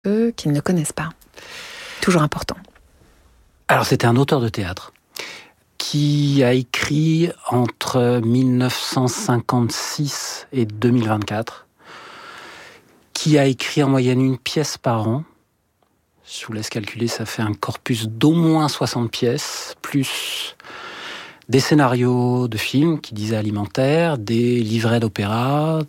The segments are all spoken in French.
ceux qui ne le connaissent pas. Toujours important. Alors, c'était un auteur de théâtre qui a écrit entre 1956 et 2024, qui a écrit en moyenne une pièce par an. Je vous laisse calculer, ça fait un corpus d'au moins 60 pièces, plus des scénarios de films qui disaient alimentaires, des livrets d'opéra,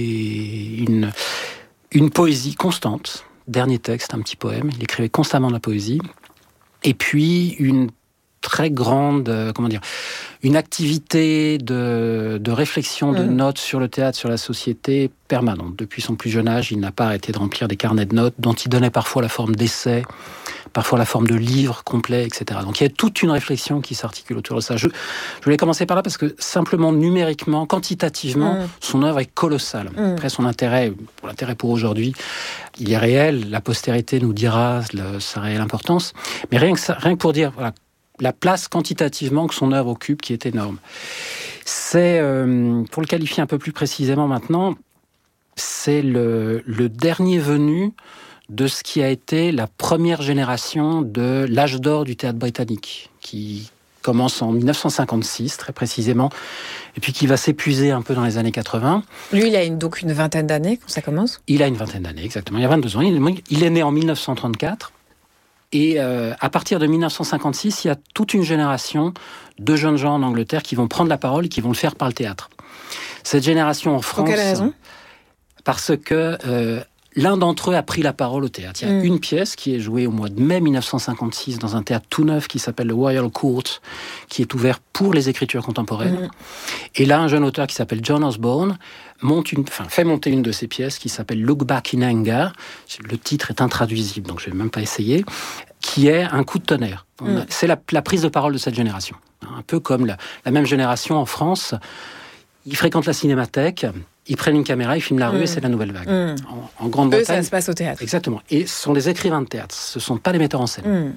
une poésie constante. Dernier texte, un petit poème. Il écrivait constamment de la poésie. Et puis, une très grande, une activité de réflexion, de notes sur le théâtre, sur la société permanente. Depuis son plus jeune âge, il n'a pas arrêté de remplir des carnets de notes dont il donnait parfois la forme d'essais, parfois la forme de livres complets, etc. Donc il y a toute une réflexion qui s'articule autour de ça. Je voulais commencer par là parce que simplement numériquement, quantitativement, son œuvre est colossale. Après, son intérêt pour aujourd'hui, il est réel. La postérité nous dira sa réelle importance. Mais rien que pour dire, voilà, la place quantitativement que son œuvre occupe, qui est énorme. C'est, pour le qualifier un peu plus précisément maintenant, c'est le dernier venu de ce qui a été la première génération de l'âge d'or du théâtre britannique, qui commence en 1956, très précisément, et puis qui va s'épuiser un peu dans les années 80. Lui, il a donc une vingtaine d'années quand ça commence ? Il a une vingtaine d'années, exactement. Il a 22 ans. Il est né en 1934. Et à partir de 1956, il y a toute une génération de jeunes gens en Angleterre qui vont prendre la parole et qui vont le faire par le théâtre. Cette génération en France... Pour quelle raison ? Parce que l'un d'entre eux a pris la parole au théâtre. Il y a une pièce qui est jouée au mois de mai 1956 dans un théâtre tout neuf qui s'appelle le Royal Court, qui est ouvert pour les écritures contemporaines. Et là, un jeune auteur qui s'appelle John Osborne fait monter une de ses pièces qui s'appelle Look Back in Anger. Le titre est intraduisible, donc je ne vais même pas essayer. Qui est un coup de tonnerre. C'est la prise de parole de cette génération. Un peu comme la même génération en France. Ils fréquentent la cinémathèque, ils prennent une caméra, ils filment la rue et c'est la nouvelle vague. En Grande-Bretagne... Eux, ça se passe au théâtre. Exactement. Et ce sont des écrivains de théâtre, ce ne sont pas des metteurs en scène.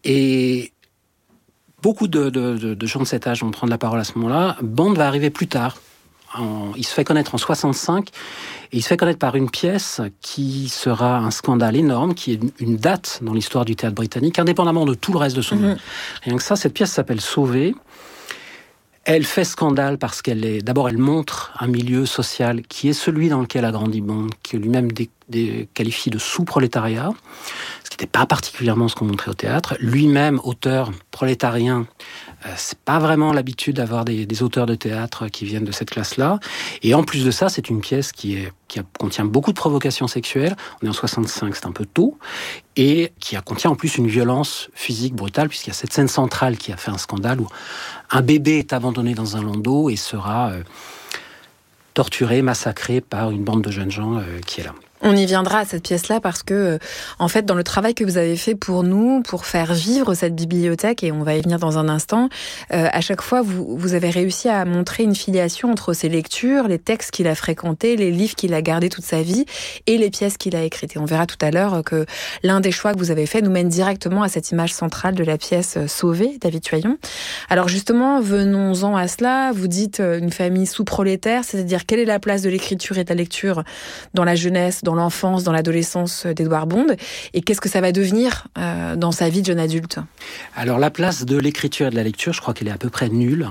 Et beaucoup de gens de cet âge vont prendre la parole à ce moment-là. Bond va arriver plus tard. Il se fait connaître en 65 et il se fait connaître par une pièce qui sera un scandale énorme, qui est une date dans l'histoire du théâtre britannique, indépendamment de tout le reste de son œuvre. Rien que ça, cette pièce s'appelle Sauvé. Elle fait scandale parce d'abord, elle montre un milieu social qui est celui dans lequel a grandi Bond, qui est lui-même qualifié de sous-prolétariat, ce qui n'était pas particulièrement ce qu'on montrait au théâtre. Lui-même, auteur prolétarien, c'est pas vraiment l'habitude d'avoir des auteurs de théâtre qui viennent de cette classe-là. Et en plus de ça, c'est une pièce qui contient beaucoup de provocations sexuelles. On est en 65, c'est un peu tôt. Et qui contient en plus une violence physique brutale, puisqu'il y a cette scène centrale qui a fait un scandale où un bébé est abandonné dans un landau et sera torturé, massacré par une bande de jeunes gens qui est là. On y viendra à cette pièce-là parce que, en fait, dans le travail que vous avez fait pour nous, pour faire vivre cette bibliothèque, et on va y venir dans un instant, à chaque fois, vous avez réussi à montrer une filiation entre ses lectures, les textes qu'il a fréquentés, les livres qu'il a gardés toute sa vie, et les pièces qu'il a écrites. Et on verra tout à l'heure que l'un des choix que vous avez fait nous mène directement à cette image centrale de la pièce Sauvé, David Tuaillon. Alors justement, venons-en à cela. Vous dites une famille sous-prolétaire, c'est-à-dire quelle est la place de l'écriture et de la lecture dans la jeunesse, dans l'enfance, dans l'adolescence d'Edouard Bond, et qu'est-ce que ça va devenir dans sa vie de jeune adulte ? Alors la place de l'écriture et de la lecture, je crois qu'elle est à peu près nulle.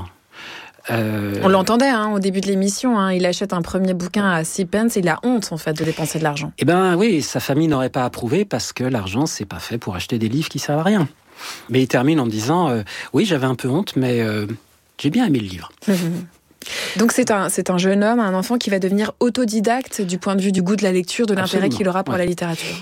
On l'entendait au début de l'émission, il achète un premier bouquin à 6 pence, il a honte en fait de dépenser de l'argent. Eh bien oui, sa famille n'aurait pas approuvé parce que l'argent c'est pas fait pour acheter des livres qui servent à rien. Mais il termine en disant oui, j'avais un peu honte, mais j'ai bien aimé le livre. Donc c'est un jeune homme, un enfant qui va devenir autodidacte du point de vue du goût de la lecture, de l'intérêt qu'il aura pour la littérature.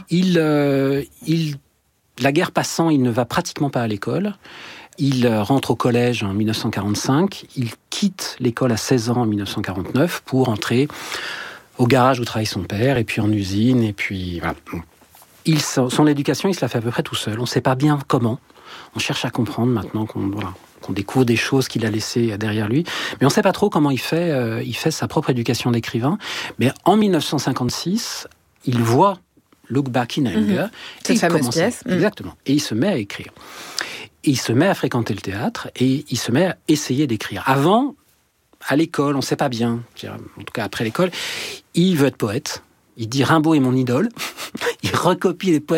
La guerre passant, il ne va pratiquement pas à l'école. Il rentre au collège en 1945. Il quitte l'école à 16 ans en 1949 pour entrer au garage où travaille son père, et puis en usine, et puis voilà. Son éducation, il se la fait à peu près tout seul. On ne sait pas bien comment. On cherche à comprendre maintenant qu'on découvre des choses qu'il a laissées derrière lui. Mais on ne sait pas trop comment il fait sa propre éducation d'écrivain. Mais en 1956, il voit Look Back in Anger. Cette fameuse pièce. Exactement. Et il se met à écrire. Et il se met à fréquenter le théâtre et il se met à essayer d'écrire. Avant, à l'école, on ne sait pas bien. En tout cas, après l'école, il veut être poète. Il dit Rimbaud est mon idole. Il recopie les poèmes